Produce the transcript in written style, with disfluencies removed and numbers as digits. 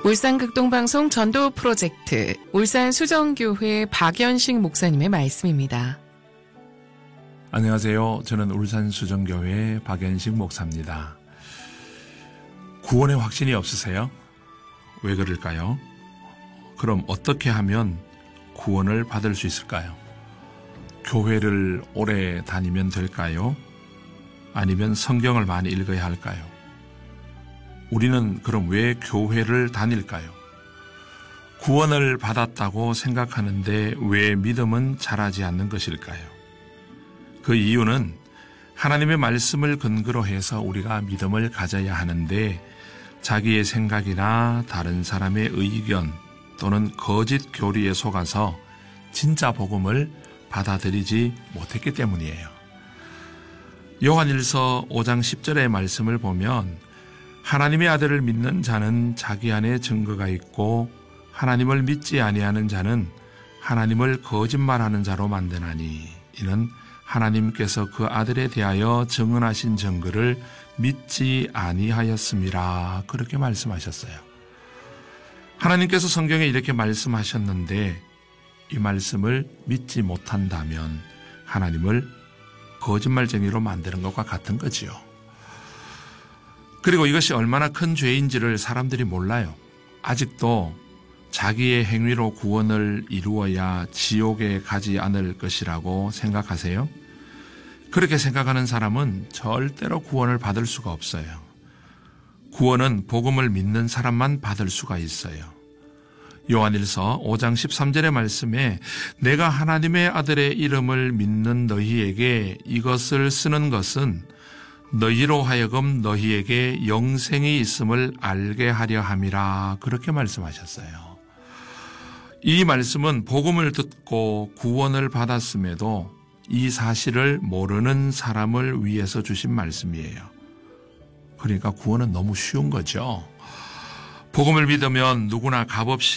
울산극동방송 전도 프로젝트 울산수정교회 박연식 목사님의 말씀입니다. 안녕하세요. 저는 울산수정교회 박연식 목사입니다. 구원의 확신이 없으세요? 왜 그럴까요? 그럼 어떻게 하면 구원을 받을 수 있을까요? 교회를 오래 다니면 될까요? 아니면 성경을 많이 읽어야 할까요? 우리는 그럼 왜 교회를 다닐까요? 구원을 받았다고 생각하는데 왜 믿음은 자라지 않는 것일까요? 그 이유는 하나님의 말씀을 근거로 해서 우리가 믿음을 가져야 하는데 자기의 생각이나 다른 사람의 의견 또는 거짓 교리에 속아서 진짜 복음을 받아들이지 못했기 때문이에요. 요한일서 5장 10절의 말씀을 보면 하나님의 아들을 믿는 자는 자기 안에 증거가 있고 하나님을 믿지 아니하는 자는 하나님을 거짓말하는 자로 만드나니 이는 하나님께서 그 아들에 대하여 증언하신 증거를 믿지 아니하였음이라 그렇게 말씀하셨어요. 하나님께서 성경에 이렇게 말씀하셨는데 이 말씀을 믿지 못한다면 하나님을 거짓말쟁이로 만드는 것과 같은 거지요. 그리고 이것이 얼마나 큰 죄인지를 사람들이 몰라요. 아직도 자기의 행위로 구원을 이루어야 지옥에 가지 않을 것이라고 생각하세요? 그렇게 생각하는 사람은 절대로 구원을 받을 수가 없어요. 구원은 복음을 믿는 사람만 받을 수가 있어요. 요한일서 5장 13절의 말씀에 내가 하나님의 아들의 이름을 믿는 너희에게 이것을 쓰는 것은 너희로 하여금 너희에게 영생이 있음을 알게 하려 함이라 그렇게 말씀하셨어요. 이 말씀은 복음을 듣고 구원을 받았음에도 이 사실을 모르는 사람을 위해서 주신 말씀이에요. 그러니까 구원은 너무 쉬운 거죠. 복음을 믿으면 누구나 값없이